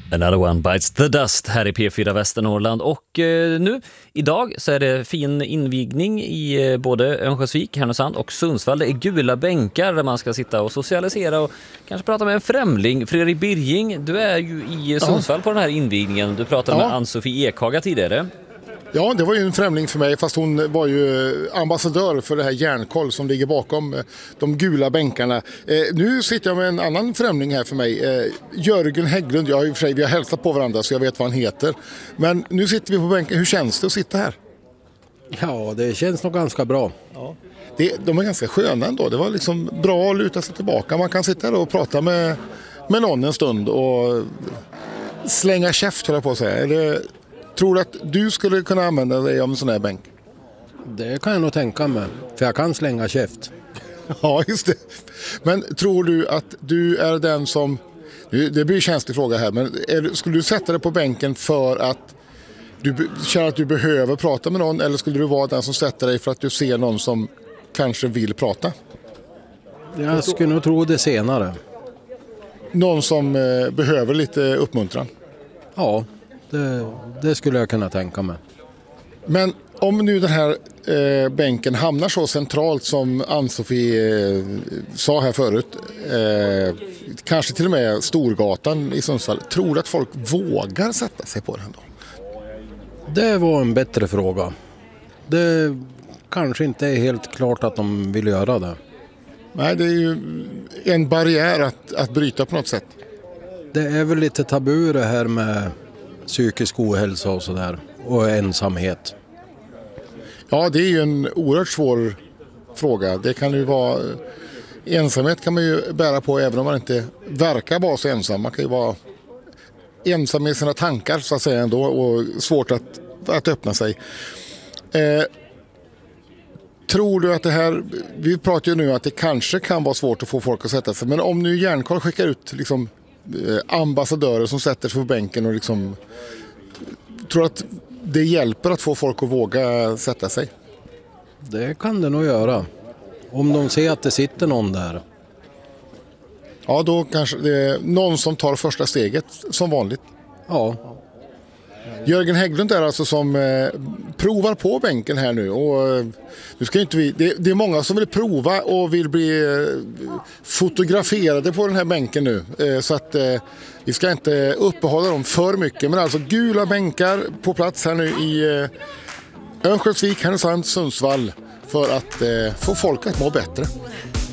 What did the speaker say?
Another one bites the dust här i P4 Västernorrland och idag så är det fin invigning i både Örnsköldsvik, Härnösand och Sundsvall. Det är gula bänkar där man ska sitta och socialisera och kanske prata med en främling. Fredrik Birging, du är ju i Sundsvall på den här invigningen. Du pratade med Ann-Sofie Ekhaga tidigare. Ja, det var ju en främling för mig, fast hon var ju ambassadör för det här Järnkoll som ligger bakom de gula bänkarna. Nu sitter jag med en annan främling här för mig, Jörgen Hägglund. Jag har i och för sig, vi har hälsat på varandra så jag vet vad han heter. Men nu sitter vi på bänken. Hur känns det att sitta här? Ja, det känns nog ganska bra. Ja. De är ganska sköna ändå. Det var liksom bra att luta sig tillbaka. Man kan sitta där och prata med någon en stund och slänga käft, höll jag på att säga. Tror du att du skulle kunna använda dig av en sån här bänk? Det kan jag nog tänka mig, för jag kan slänga käft. Ja, just det. Men tror du att du är den som... Det blir en känslig fråga här, men skulle du sätta dig på bänken för att du känner att du behöver prata med någon, eller skulle du vara den som sätter dig för att du ser någon som kanske vill prata? Jag skulle nog tro det senare. Någon som behöver lite uppmuntran? Ja, det skulle jag kunna tänka mig. Men om nu den här bänken hamnar så centralt som Ann-Sofie sa här förut, kanske till och med Storgatan i Sundsvall, tror du att folk vågar sätta sig på den då? Det var en bättre fråga. Det kanske inte är helt klart att de vill göra det. Nej, det är ju en barriär att bryta på något sätt. Det är väl lite tabu det här med psykisk ohälsa och sådär, och ensamhet. Ja, det är ju en oerhört svår fråga. Det kan ju vara... Ensamhet kan man ju bära på även om man inte verkar vara så ensam. Man kan ju vara ensam med sina tankar så att säga ändå, och svårt att öppna sig. Tror du att det här... Vi pratar ju nu att det kanske kan vara svårt att få folk att sätta sig. Men om nu Järnkoll skickar ut liksom ambassadörer som sätter sig på bänken och liksom... Tror du att det hjälper att få folk att våga sätta sig? Det kan det nog göra. Om de ser att det sitter någon där. Ja, då kanske det är någon som tar första steget som vanligt. Ja. Jörgen Hägglund är alltså som provar på bänken här nu. Och, nu ska inte det är många som vill prova och vill bli fotograferade på den här bänken nu. Så att vi ska inte uppehålla dem för mycket. Men alltså gula bänkar på plats här nu i Örnsköldsvik, Härnösand, Sundsvall för att få folk att må bättre.